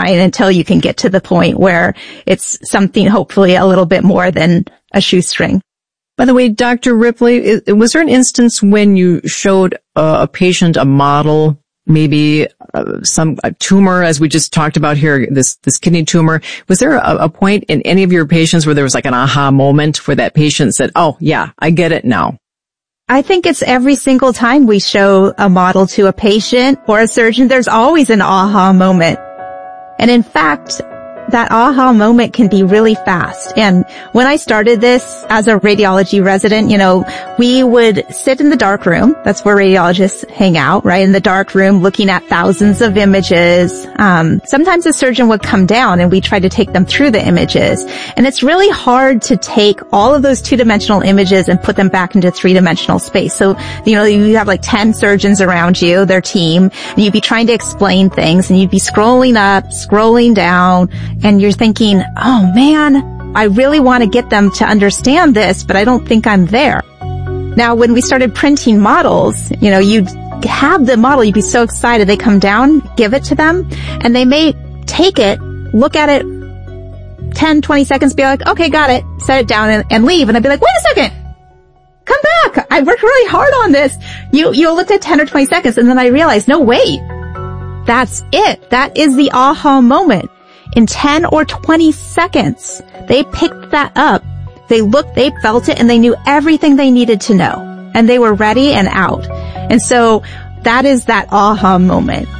fine until you can get to the point where it's something hopefully a little bit more than a shoestring. By the way, Dr. Ripley, was there an instance when you showed a patient a model, maybe a tumor, as we just talked about here, this kidney tumor? Was there a point in any of your patients where there was like an aha moment where that patient said, oh, yeah, I get it now? I think it's every single time we show a model to a patient or a surgeon, there's always an aha moment. And in fact, that aha moment can be really fast. And when I started this as a radiology resident, we would sit in the dark room. That's where radiologists hang out, right? In the dark room, looking at thousands of images. Sometimes a surgeon would come down and we try to take them through the images. And it's really hard to take all of those two-dimensional images and put them back into three-dimensional space. So, you have like 10 surgeons around you, their team, and you'd be trying to explain things and you'd be scrolling up, scrolling down, and you're thinking, oh man, I really want to get them to understand this, but I don't think I'm there. Now, when we started printing models, you'd have the model, you'd be so excited. They come down, give it to them, and they may take it, look at it 10, 20 seconds, be like, okay, got it, set it down and leave. And I'd be like, wait a second, come back. I worked really hard on this. You looked at 10 or 20 seconds, and then I realized, no, wait, that's it. That is the aha moment. In 10 or 20 seconds, they picked that up. They looked, they felt it, and they knew everything they needed to know. And they were ready and out. And so that is that aha moment.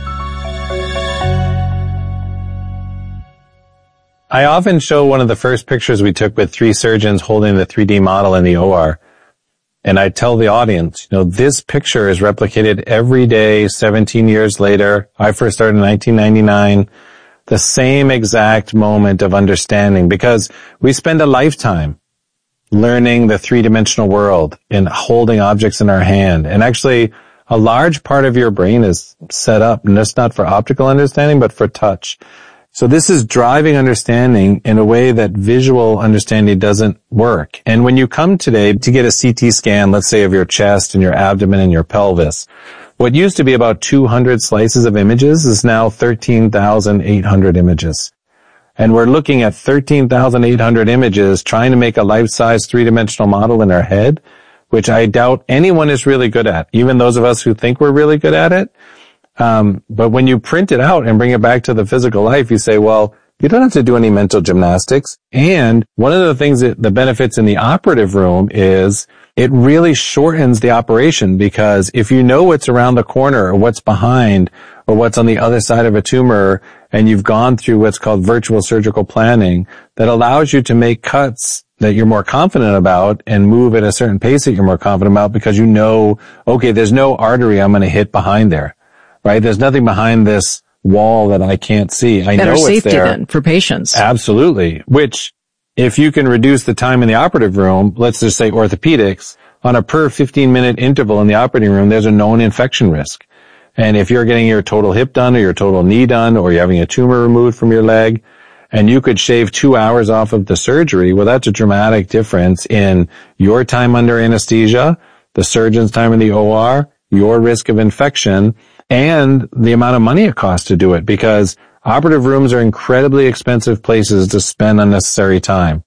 I often show one of the first pictures we took with 3 surgeons holding the 3D model in the OR. And I tell the audience, this picture is replicated every day, 17 years later. I first started in 1999. The same exact moment of understanding, because we spend a lifetime learning the three-dimensional world and holding objects in our hand. And actually, a large part of your brain is set up, just not for optical understanding, but for touch. So this is driving understanding in a way that visual understanding doesn't work. And when you come today to get a CT scan, let's say of your chest and your abdomen and your pelvis, what used to be about 200 slices of images is now 13,800 images. And we're looking at 13,800 images, trying to make a life-size three-dimensional model in our head, which I doubt anyone is really good at, even those of us who think we're really good at it. But when you print it out and bring it back to the physical life, you say, well, you don't have to do any mental gymnastics. And one of the things that the benefits in the operative room is it really shortens the operation, because if you know what's around the corner or what's behind or what's on the other side of a tumor, and you've gone through what's called virtual surgical planning, that allows you to make cuts that you're more confident about and move at a certain pace that you're more confident about, because you know, okay, there's no artery I'm going to hit behind there, right? There's nothing behind this wall that I can't see. I know it's there. Better safety then for patients. Absolutely. Which, if you can reduce the time in the operative room, let's just say orthopedics, on a per 15-minute interval in the operating room, there's a known infection risk. And if you're getting your total hip done or your total knee done, or you're having a tumor removed from your leg, and you could shave 2 hours off of the surgery, well, that's a dramatic difference in your time under anesthesia, the surgeon's time in the OR, your risk of infection, and the amount of money it costs to do it, because operative rooms are incredibly expensive places to spend unnecessary time.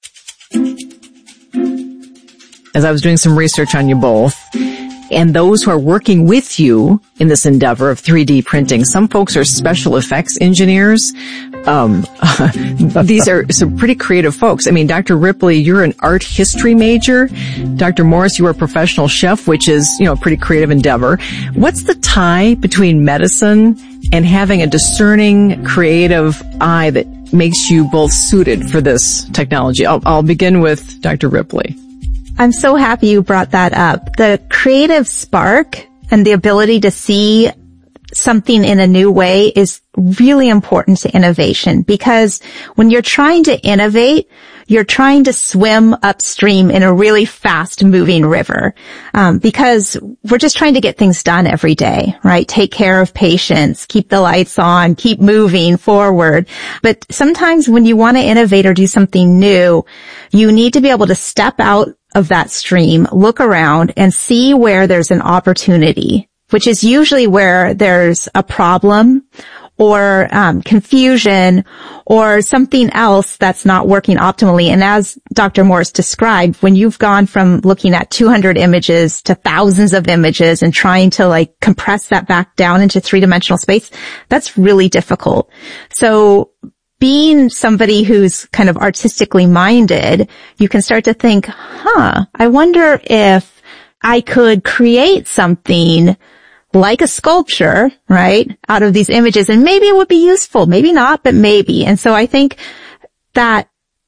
As I was doing some research on you both, and those who are working with you in this endeavor of 3D printing, some folks are special effects engineers. These are some pretty creative folks. I mean, Dr. Ripley, you're an art history major. Dr. Morris, you are a professional chef, which is, a pretty creative endeavor. What's the tie between medicine and having a discerning, creative eye that makes you both suited for this technology? I'll begin with Dr. Ripley. I'm so happy you brought that up. The creative spark and the ability to see something in a new way is really important to innovation, because when you're trying to innovate, you're trying to swim upstream in a really fast moving river, because we're just trying to get things done every day, right? Take care of patients, keep the lights on, keep moving forward. But sometimes when you want to innovate or do something new, you need to be able to step out of that stream, look around and see where there's an opportunity, which is usually where there's a problem or confusion or something else that's not working optimally. And as Dr. Morris described, when you've gone from looking at 200 images to thousands of images and trying to like compress that back down into three-dimensional space, that's really difficult. So being somebody who's kind of artistically minded, you can start to think, I wonder if I could create something like a sculpture, right, out of these images, and maybe it would be useful, maybe not, but maybe. And so I think that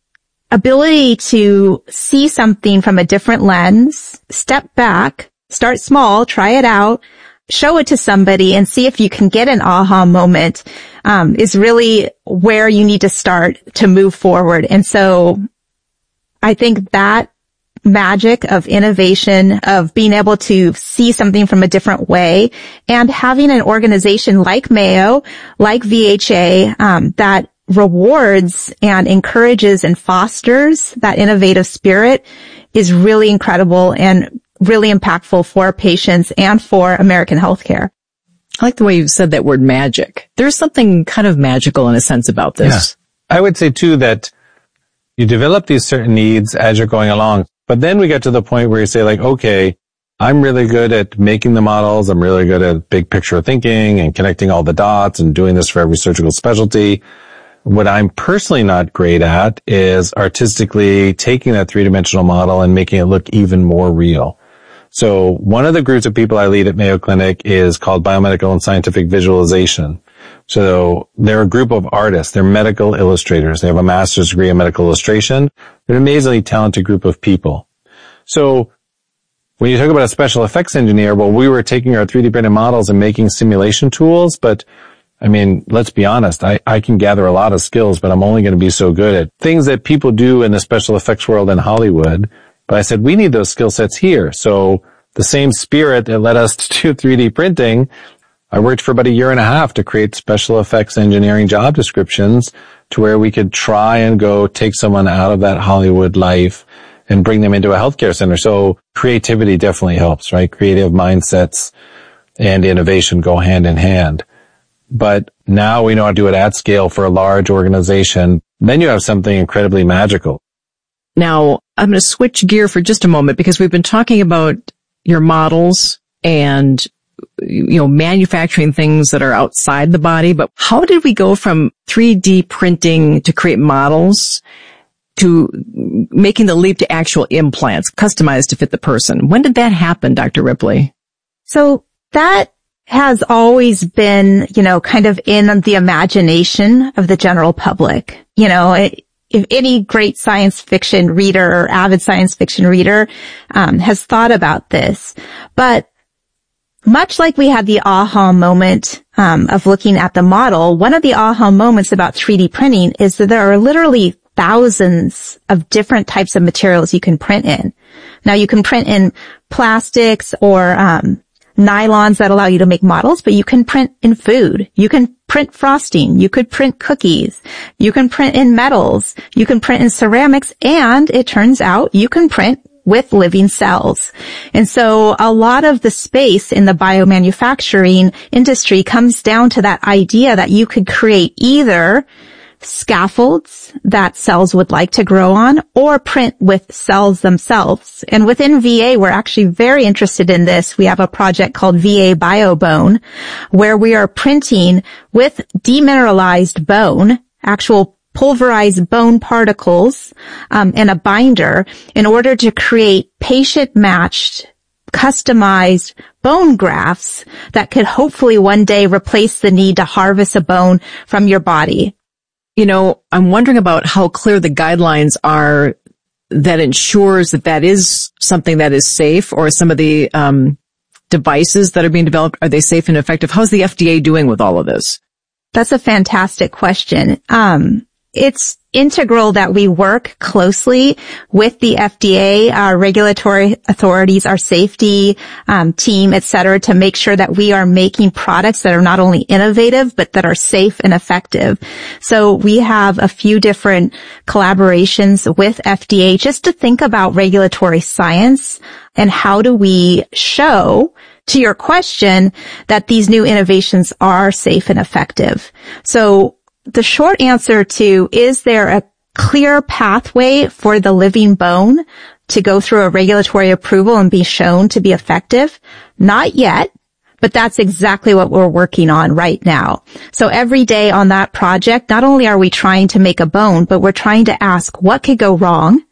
ability to see something from a different lens, step back, start small, try it out, show it to somebody and see if you can get an aha moment, is really where you need to start to move forward. And so I think that magic of innovation, of being able to see something from a different way, and having an organization like Mayo, like VHA, that rewards and encourages and fosters that innovative spirit is really incredible and really impactful for patients and for American healthcare. I like the way you said that word magic. There's something kind of magical in a sense about this. Yeah. I would say too that you develop these certain needs as you're going along. But then we get to the point where you say like, okay, I'm really good at making the models. I'm really good at big picture thinking and connecting all the dots and doing this for every surgical specialty. What I'm personally not great at is artistically taking that three-dimensional model and making it look even more real. So one of the groups of people I lead at Mayo Clinic is called Biomedical and Scientific Visualization. So they're a group of artists. They're medical illustrators. They have a master's degree in medical illustration. They're an amazingly talented group of people. So when you talk about a special effects engineer, well, we were taking our 3D printed models and making simulation tools, but I mean, let's be honest, I can gather a lot of skills, but I'm only going to be so good at things that people do in the special effects world in Hollywood. But I said, we need those skill sets here. So the same spirit that led us to do 3D printing, I worked for about a year and a half to create special effects engineering job descriptions to where we could try and go take someone out of that Hollywood life and bring them into a healthcare center. So creativity definitely helps, right? Creative mindsets and innovation go hand in hand. But now we know how to do it at scale for a large organization. Then you have something incredibly magical. Now, I'm going to switch gear for just a moment because we've been talking about your models and, manufacturing things that are outside the body. But how did we go from 3D printing to create models to making the leap to actual implants customized to fit the person? When did that happen, Dr. Ripley? So that has always been, kind of in the imagination of the general public. If any great science fiction reader or avid science fiction reader has thought about this. But much like we had the aha moment of looking at the model, one of the aha moments about 3D printing is that there are literally thousands of different types of materials you can print in. Now you can print in plastics or nylons that allow you to make models, but you can print in food. You can print frosting. You could print cookies. You can print in metals. You can print in ceramics. And it turns out you can print with living cells. And so a lot of the space in the biomanufacturing industry comes down to that idea that you could create either scaffolds that cells would like to grow on or print with cells themselves. And within VA, we're actually very interested in this. We have a project called VA BioBone where we are printing with demineralized bone, actual pulverized bone particles, and a binder in order to create patient-matched, customized bone grafts that could hopefully one day replace the need to harvest a bone from your body. I'm wondering about how clear the guidelines are that ensures that is something that is safe, or some of the devices that are being developed, are they safe and effective? How's the FDA doing with all of this? That's a fantastic question. It's integral that we work closely with the FDA, our regulatory authorities, our safety team, et cetera, to make sure that we are making products that are not only innovative, but that are safe and effective. So we have a few different collaborations with FDA just to think about regulatory science and how do we show to your question, that these new innovations are safe and effective. So the short answer to, is there a clear pathway for the living bone to go through a regulatory approval and be shown to be effective? Not yet, but that's exactly what we're working on right now. So every day on that project, not only are we trying to make a bone, but we're trying to ask what could go wrong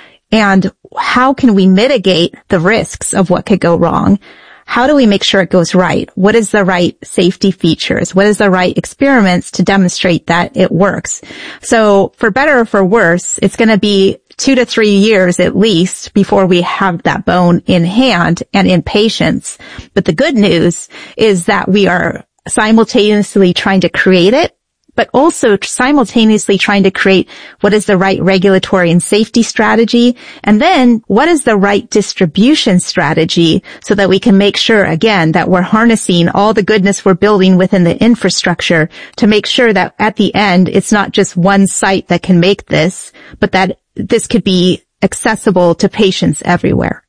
and how can we mitigate the risks of what could go wrong? How do we make sure it goes right? What is the right safety features? What is the right experiments to demonstrate that it works? So for better or for worse, it's going to be 2 to 3 years at least before we have that bone in hand and in patients. But the good news is that we are simultaneously trying to create it, but also simultaneously trying to create what is the right regulatory and safety strategy, and then what is the right distribution strategy so that we can make sure, again, that we're harnessing all the goodness we're building within the infrastructure to make sure that at the end, it's not just one site that can make this, but that this could be accessible to patients everywhere.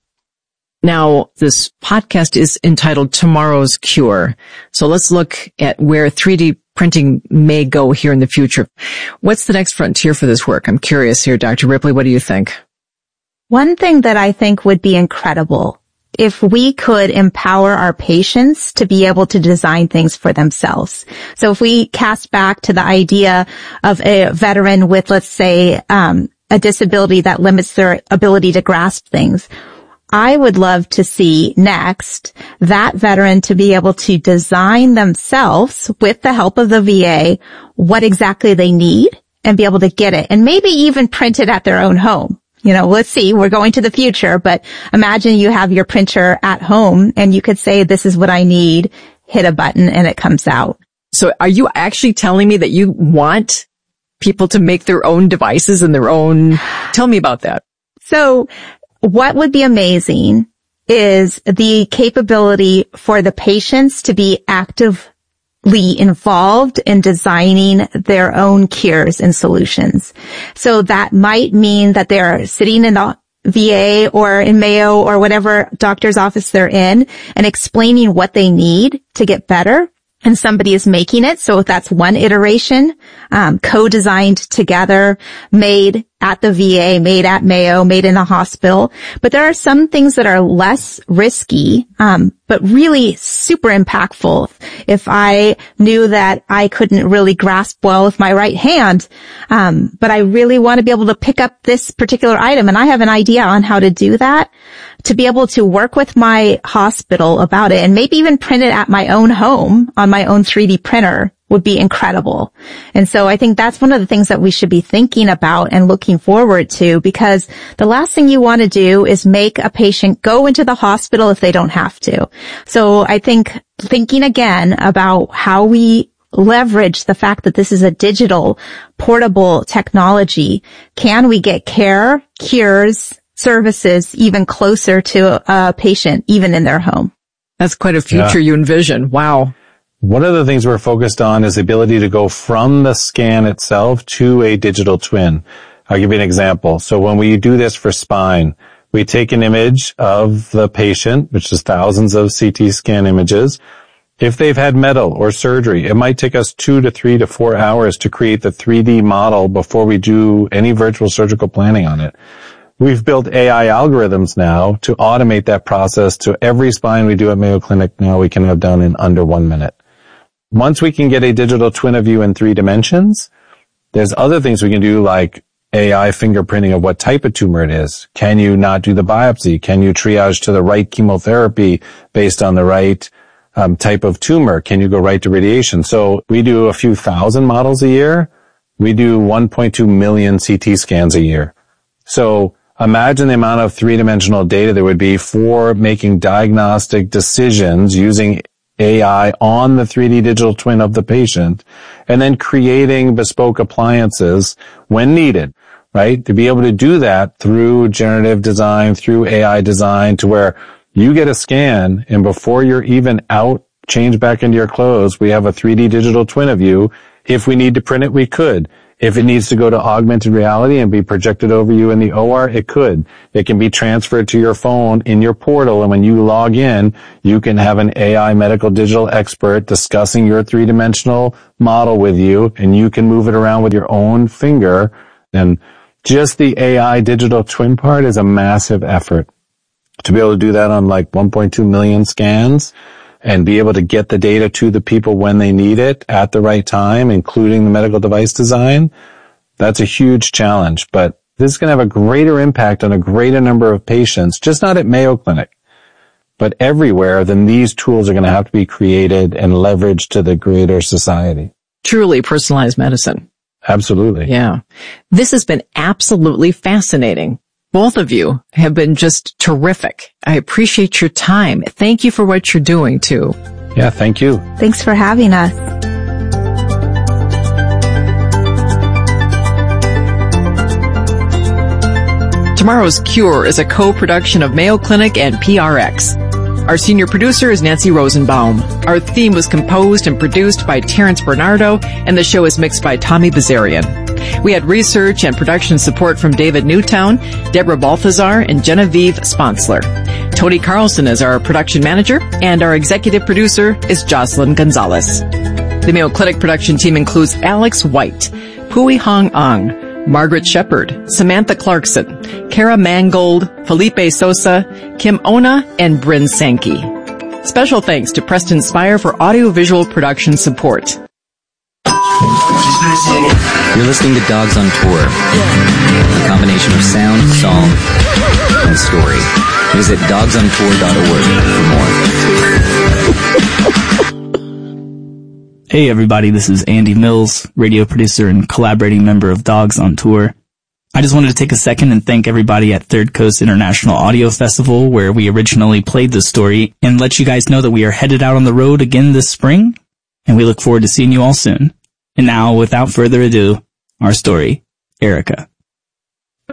Now, this podcast is entitled Tomorrow's Cure. So let's look at where 3D printing may go here in the future. What's the next frontier for this work? I'm curious here, Dr. Ripley. What do you think? One thing that I think would be incredible if we could empower our patients to be able to design things for themselves. So if we cast back to the idea of a veteran with, let's say, a disability that limits their ability to grasp things, I would love to see next that veteran to be able to design themselves with the help of the VA what exactly they need and be able to get it and maybe even print it at their own home. You know, let's see, we're going to the future, but imagine you have your printer at home and you could say, this is what I need, hit a button and it comes out. So are you actually telling me that you want people to make their own devices and their own? Tell me about that. So what would be amazing is the capability for the patients to be actively involved in designing their own cures and solutions. So that might mean that they're sitting in the VA or in Mayo or whatever doctor's office they're in and explaining what they need to get better. And somebody is making it. So that's one iteration, co-designed together, made at the VA, made at Mayo, made in a hospital. But there are some things that are less risky, but really super impactful. If I knew that I couldn't really grasp well with my right hand, but I really want to be able to pick up this particular item and I have an idea on how to do that, to be able to work with my hospital about it and maybe even print it at my own home on my own 3D printer would be incredible. And so I think that's one of the things that we should be thinking about and looking forward to, because the last thing you want to do is make a patient go into the hospital if they don't have to. So I think thinking again about how we leverage the fact that this is a digital, portable technology. Can we get care, cures, services even closer to a patient, even in their home? That's quite a future you envision. Wow. One of the things we're focused on is the ability to go from the scan itself to a digital twin. I'll give you an example. So when we do this for spine, we take an image of the patient, which is thousands of CT scan images. If they've had metal or surgery, it might take us 2 to 3 to 4 hours to create the 3D model before we do any virtual surgical planning on it. We've built AI algorithms now to automate that process. To every spine we do at Mayo Clinic now we can have done in under 1 minute. Once we can get a digital twin of you in 3 dimensions, there's other things we can do like AI fingerprinting of what type of tumor it is. Can you not do the biopsy? Can you triage to the right chemotherapy based on the right type of tumor? Can you go right to radiation? So we do a few thousand models a year. We do 1.2 million CT scans a year. So imagine the amount of 3-dimensional data there would be for making diagnostic decisions using AI on the 3D digital twin of the patient, and then creating bespoke appliances when needed, right? To be able to do that through generative design, through AI design, to where you get a scan and before you're even out, change back into your clothes, we have a 3D digital twin of you. If we need to print it, we could. If it needs to go to augmented reality and be projected over you in the OR, it could. It can be transferred to your phone in your portal, and when you log in, you can have an AI medical digital expert discussing your three-dimensional model with you, and you can move it around with your own finger. And just the AI digital twin part is a massive effort. To be able to do that on like 1.2 million scans and be able to get the data to the people when they need it at the right time, including the medical device design, that's a huge challenge. But this is going to have a greater impact on a greater number of patients, just not at Mayo Clinic, but everywhere. Then these tools are going to have to be created and leveraged to the greater society. Truly personalized medicine. Absolutely. Yeah. This has been absolutely fascinating. Both of you have been just terrific. I appreciate your time. Thank you for what you're doing, too. Yeah, thank you. Thanks for having us. Tomorrow's Cure is a co-production of Mayo Clinic and PRX. Our senior producer is Nancy Rosenbaum. Our theme was composed and produced by Terrence Bernardo, and the show is mixed by Tommy Bazarian. We had research and production support from David Newtown, Deborah Balthazar, and Genevieve Sponsler. Tony Carlson is our production manager, and our executive producer is Jocelyn Gonzalez. The Mayo Clinic production team includes Alex White, Pui Hong Ang, Margaret Shepard, Samantha Clarkson, Kara Mangold, Felipe Sosa, Kim Ona, and Bryn Sankey. Special thanks to Preston Spire for audiovisual production support. You're listening to Dogs on Tour, a combination of sound, song, and story. Visit dogsontour.org for more. Hey everybody, this is Andy Mills, radio producer and collaborating member of Dogs on Tour. I just wanted to take a second and thank everybody at Third Coast International Audio Festival, where we originally played this story, and let you guys know that we are headed out on the road again this spring, and we look forward to seeing you all soon. And now, without further ado, our story, Erica.